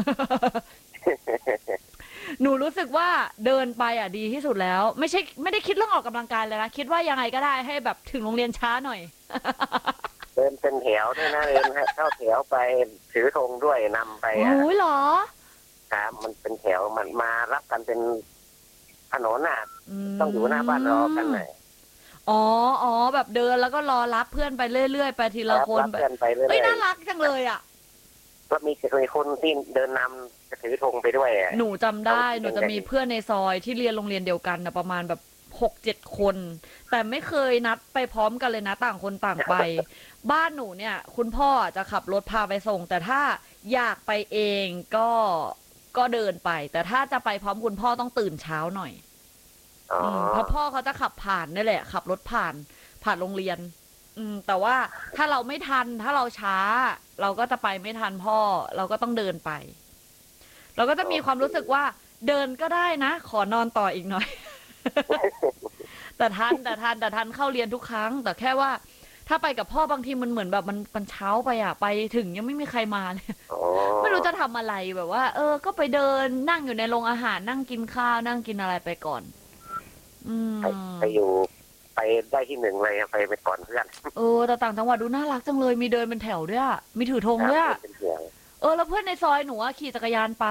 หนูรู้สึกว่าเดินไปอ่ะดีที่สุดแล้วไม่ได้คิดเรื่องออกกำลังกายเลยนะคิดว่ายังไงก็ได้ให้แบบถึงโรงเรียนช้าหน่อยเดินเป็นแถวด้วยนะเดินเข้าแถวไปถือธงด้วยนำไปโอ้ยเหรอครับมันเป็นแถวมันมารับกันเป็นถนนน่ะมต้องอยู่หน้าบ้านรอกันเลยอ๋ออ๋อแบบเดินแล้วก็รอรับเพื่อนไปเรื่อยๆไปทีละคนรับแบบเพื่อนไปเรื่เอ้ยอยน่ารักจังเลยอ่ะๆก็มีคนที่เดินนำจะถือธงไปด้วยหนูจำได้หนูจะมีๆเพื่อนในซอยที่เรียนโรงเรียนเดียวกันนะประมาณแบบ6-7 คนแต่ไม่เคยนัดไปพร้อมกันเลยนะต่างคนต่างไปบ้านหนูเนี่ยคุณพ่อจะขับรถพาไปส่งแต่ถ้าอยากไปเองก็เดินไปแต่ถ้าจะไปพร้อมคุณพ่อต้องตื่นเช้าหน่อยอ๋อเพราะพ่อเขาจะขับผ่านนี่แหละขับรถผ่านโรงเรียนแต่ว่าถ้าเราไม่ทันถ้าเราช้าเราก็จะไปไม่ทันพ่อเราก็ต้องเดินไปเราก็จะมีความรู้สึกว่าเดินก็ได้นะขอนอนต่ออีกหน่อย แต่ทันเข้าเรียนทุกครั้งแต่แค่ว่าถ้าไปกับพ่อบางทีมันเหมือนแบบมันเช้าไปอ่ะไปถึงยังไม่มีใครมาเลยไม่รู้จะทำอะไรแบบว่าก็ไปเดินนั่งอยู่ในโรงอาหารนั่งกินข้าวนั่งกินอะไรไปก่อนไปอยู่ไปได้ที่หนึ่งเลยไปก่อนเพื่อนแต่ต่างจังหวัดดูน่ารักจังเลยมีเดินเป็นแถวด้วยอ่ะมีถือธงด้วยอ่ะแล้วเพื่อนในซอยหนูขี่จักรยานไป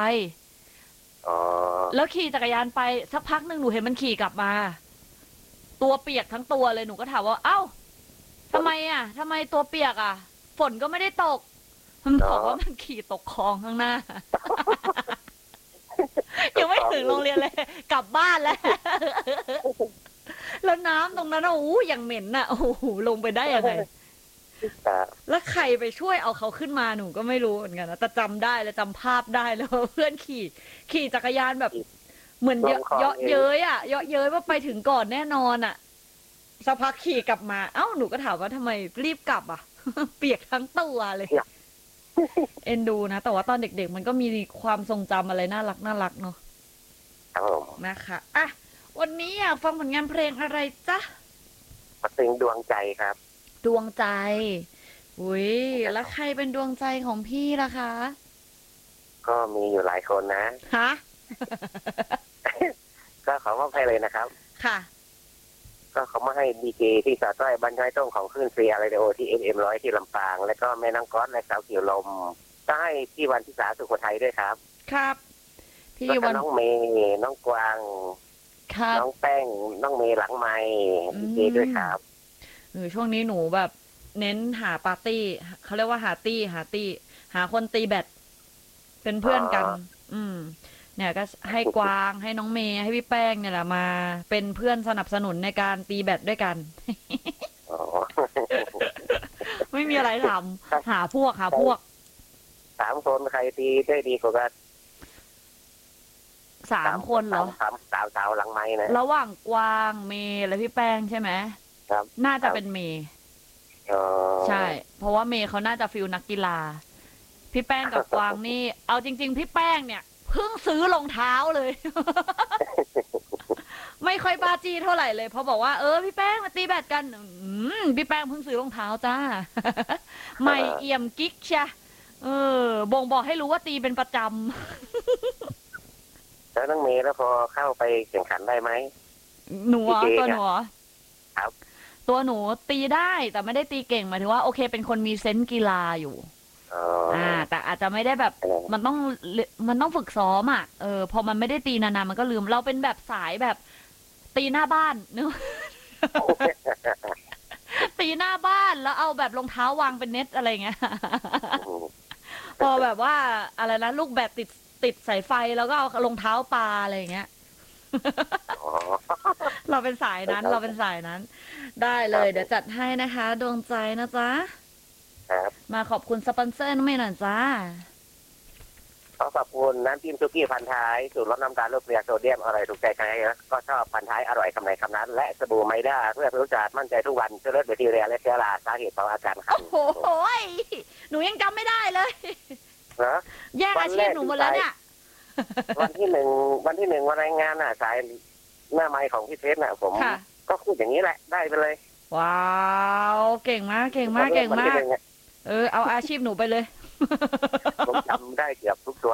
แล้วขี่จักรยานไปสักพักหนึ่งหนูเห็นมันขี่กลับมาตัวเปียกทั้งตัวเลยหนูก็ถามว่าเอ้าทำไมตัวเปียกอ่ะฝนก็ไม่ได้ตกมันบอกว่ามันขี่ตกคลองข้างหน้า ยังไม่ถึงโรงเรียนเลยกลับบ้านแล้ว แล้วน้ำตรงนั้นอย่างเหม็นน่ะโอ้โหลงไปได้ยังไงแล้วใครไปช่วยเอาเขาขึ้นมาหนูก็ไม่รู้เหมือนกันนะแต่จำได้แล้วจำภาพได้แล้วเพื่อนขี่จักรยานแบบเหมือนเยาะเย้ยอ่ะเยาะเย้ยว่าไปถึงก่อนแน่นอนอ่ะสักพักขี่กลับมาเอ้าหนูก็ถามว่าทำไมรีบกลับอ่ะ เปียกทั้งตัวเลยเอ็นดูนะแต่ว่าตอนเด็กๆมันก็มีความทรงจำอะไรน่ารักเนาะนะคะอ่ะวันนี้อยากฟังผลงานเพลงอะไรจ๊ะเพลงดวงใจครับดวงใจอุ้ยแล้วใครเป็นดวงใจของพี่ล่ะคะก็มีอยู่หลายคนนะฮะก็ขอมอบให้เลยนะครับค่ะก็เขามาให้ดีเจที่สาวต้อยบรรยายต้งของคลื่นฟรีอะไรโอที่FM100ที่ลำปางแล้วก็แม่น้องก๊อตและสาวเกี่ยวลมก็ให้พี่วันทิสาสุโขทัยด้วยครับครับพี่วันน้องเมย์น้องกวางน้องแป้งน้องเมย์หลังไมค์ดีเจด้วยครับช่วงนี้หนูแบบเน้นหาปาร์ตี้เขาเรียกว่าหาคนตีแบดเป็นเพื่อนกันเนี่ยก็ให้กวางให้น้องเมย์ให้พี่แป้งเนี่ยแหละมาเป็นเพื่อนสนับสนุนในการตีแบดด้วยกันไม่มีอะไรทำหาพวก 3 คนใครตีได้ดีกว่ากัน 3 คนเหรอสาวหลังไม้นะระหว่างกวางเมย์และพี่แป้งใช่ไหมครับน่าจะเป็นเมย์ใช่เพราะว่าเมย์เขาน่าจะฟิลนักกีฬาพี่แป้งกับกวางนี่เอาจริงๆพี่แป้งเนี่ยเพิ่งซื้อรองเท้าเลย ไม่ค่อยบ้าจี้เท่าไหร่เลยเพราะบอกว่าพี่แป้งมาตีแบดกันพี่แป้งเพิ่งซื้อรองเท้าจ้า ใหม่เอี่ยมกิ๊กใช่บ่งบอกให้รู้ว่าตีเป็นประจำแล้วน้องเมย์แล้วพอเข้าไปแข่งขันได้ไหมหนูตัวหนูครับตัวหนูตีได้แต่ไม่ได้ตีเก่งหมายถึงว่าโอเคเป็นคนมีเซนส์กีฬาอยู่แต่อาจจะไม่ได้แบบมันต้องฝึกซ้อมอ่ะพอมันไม่ได้ตีนานๆมันก็ลืมเราเป็นแบบสายแบบตีหน้าบ้านนึก ตีหน้าบ้านแล้วเอาแบบรองเท้าวางเป็นเน็ตอะไรเงี้ย พอแบบว่าอะไรนะลูกแบดติดสายไฟแล้วก็เอารองเท้าปลาอะไรเงี้ย เราเป็นสายนั้นได้เลยเดี๋ยวจัดให้นะคะดวงใจนะจ๊ะมาขอบคุณสปอนเซอร์ไม่หน่อยจ้าขอบคุณน้ำจิ้มซุกี้พันท้ายสูตรลดน้ำตาลลดเกลือโซเดียมอร่อยถูกใจใครก็ชอบพันท้ายอร่อยคำไหนคำนั้นและสบู่ไมด้าเพื่อรู้จักมั่นใจทุกวันเชื้อเลือดแบคทีเรียและเชื้อราสาเหตุของอาการคันโอ้โหหนูยังจำไม่ได้เลยแยกอาชีพหนูหมดแล้วเนี่ยวันที่หนึ่งวันรายงานสายหน้าไม้ของพี่เพชรผมก็พูดอย่างนี้แหละได้ไปเลยว้าวเก่งมากเอาอาชีพหนูไปเลยผมจำได้เกือบทุกตัว